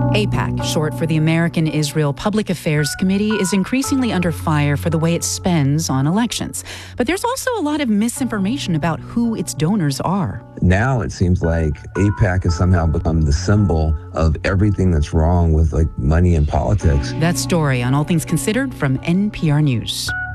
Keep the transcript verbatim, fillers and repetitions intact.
AIPAC, short for the American Israel Public Affairs Committee, is increasingly under fire for the way it spends on elections. But there's also a lot of misinformation about who its donors are. Now it seems like AIPAC has somehow become the symbol of everything that's wrong with like money and politics. That story on All Things Considered from N P R News.